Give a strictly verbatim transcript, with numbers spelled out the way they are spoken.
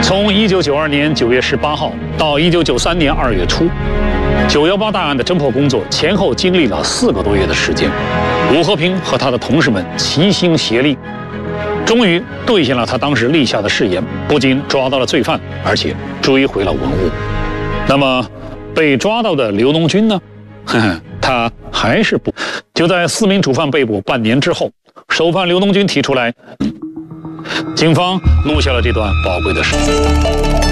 从一九九二年九月十八号到一九九三年二月初，九幺八大案的侦破工作前后经历了四个多月的时间。武和平和他的同事们齐心协力，终于兑现了他当时立下的誓言，不仅抓到了罪犯，而且追回了文物。那么，被抓到的刘农军呢？呵呵，他还是不。就在四名主犯被捕半年之后，首犯刘农军提出来，警方录下了这段宝贵的视频。